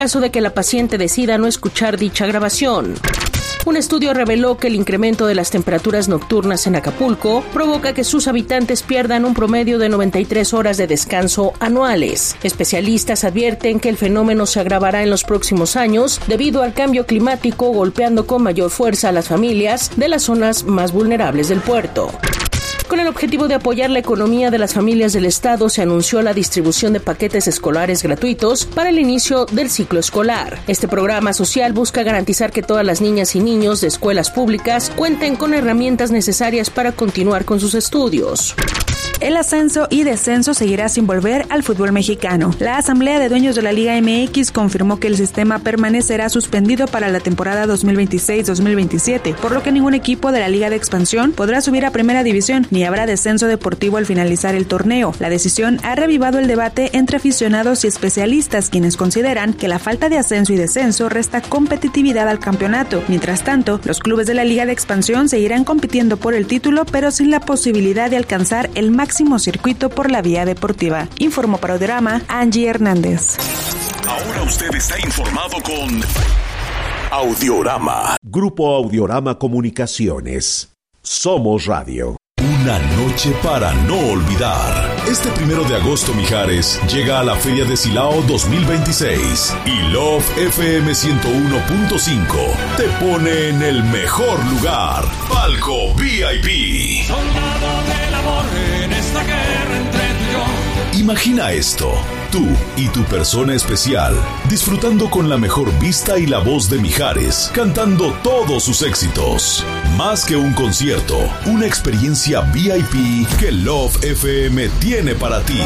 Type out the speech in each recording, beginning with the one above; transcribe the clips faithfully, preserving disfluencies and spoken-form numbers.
caso de que la paciente decida no escuchar dicha grabación. Un estudio reveló que el incremento de las temperaturas nocturnas en Acapulco provoca que sus habitantes pierdan un promedio de noventa y tres horas de descanso anuales. Especialistas advierten que el fenómeno se agravará en los próximos años debido al cambio climático, golpeando con mayor fuerza a las familias de las zonas más vulnerables del puerto. Con el objetivo de apoyar la economía de las familias del estado, se anunció la distribución de paquetes escolares gratuitos para el inicio del ciclo escolar. Este programa social busca garantizar que todas las niñas y niños de escuelas públicas cuenten con herramientas necesarias para continuar con sus estudios. El ascenso y descenso seguirá sin volver al fútbol mexicano. La Asamblea de Dueños de la Liga M X confirmó que el sistema permanecerá suspendido para la temporada dos mil veintiséis dos mil veintisiete, por lo que ningún equipo de la Liga de Expansión podrá subir a Primera División, ni habrá descenso deportivo al finalizar el torneo. La decisión ha revivado el debate entre aficionados y especialistas, quienes consideran que la falta de ascenso y descenso resta competitividad al campeonato. Mientras tanto, los clubes de la Liga de Expansión seguirán compitiendo por el título, pero sin la posibilidad de alcanzar el máximo circuito por la vía deportiva. Informó para Audiorama Angie Hernández. Ahora usted está informado con Audiorama. Grupo Audiorama Comunicaciones. Somos Radio. Una noche para no olvidar. Este primero de agosto, Mijares llega a la Feria de Silao dos mil veintiséis y Love F M ciento uno punto cinco te pone en el mejor lugar. Palco V I P. Soldado del amor en esta guerra entre tú y yo. Imagina esto, tú y tu persona especial, disfrutando con la mejor vista y la voz de Mijares, cantando todos sus éxitos. Más que un concierto, una experiencia V I P que Love F M tiene para ti.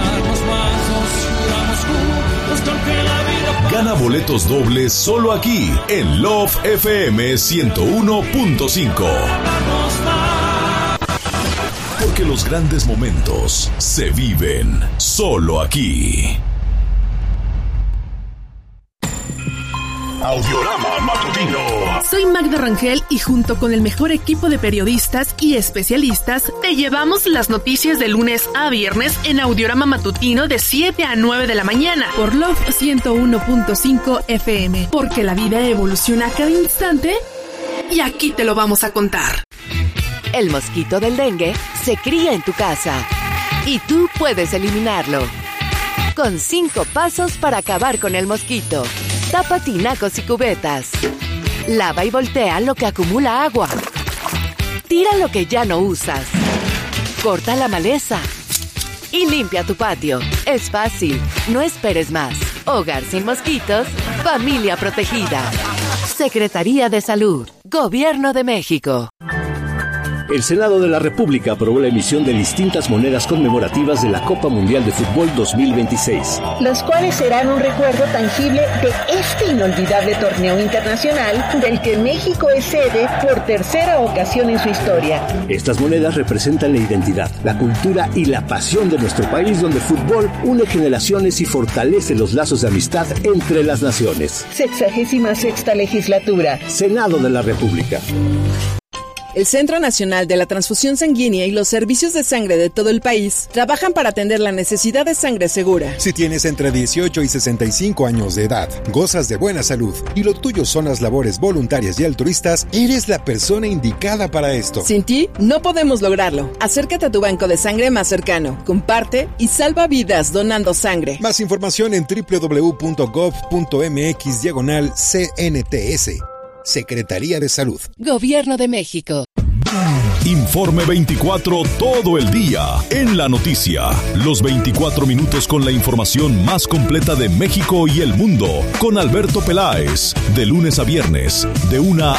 Gana boletos dobles solo aquí, en Love F M ciento uno punto cinco. Porque los grandes momentos se viven solo aquí. Audiorama Matutino. Soy Magda Rangel y junto con el mejor equipo de periodistas y especialistas te llevamos las noticias de lunes a viernes en Audiorama Matutino de siete a nueve de la mañana por Love ciento uno punto cinco F M. Porque la vida evoluciona a cada instante y aquí te lo vamos a contar. El mosquito del dengue se cría en tu casa y tú puedes eliminarlo. Con cinco pasos para acabar con el mosquito. Tapa tinacos y cubetas. Lava y voltea lo que acumula agua. Tira lo que ya no usas. Corta la maleza. Y limpia tu patio. Es fácil, no esperes más. Hogar sin mosquitos, familia protegida. Secretaría de Salud, Gobierno de México. El Senado de la República aprobó la emisión de distintas monedas conmemorativas de la Copa Mundial de Fútbol dos mil veintiséis. Las cuales serán un recuerdo tangible de este inolvidable torneo internacional del que México es sede por tercera ocasión en su historia. Estas monedas representan la identidad, la cultura y la pasión de nuestro país, donde el fútbol une generaciones y fortalece los lazos de amistad entre las naciones. Sexagésima sexta legislatura. Senado de la República. El Centro Nacional de la Transfusión Sanguínea y los servicios de sangre de todo el país trabajan para atender la necesidad de sangre segura. Si tienes entre dieciocho y sesenta y cinco años de edad, gozas de buena salud y lo tuyo son las labores voluntarias y altruistas, eres la persona indicada para esto. Sin ti, no podemos lograrlo. Acércate a tu banco de sangre más cercano, comparte y salva vidas donando sangre. Más información en doble u doble u doble u punto gov punto m x diagonal C N T S. Secretaría de Salud. Gobierno de México. Informe veinticuatro todo el día en la noticia. Los veinticuatro minutos con la información más completa de México y el mundo. Con Alberto Peláez. De lunes a viernes, de una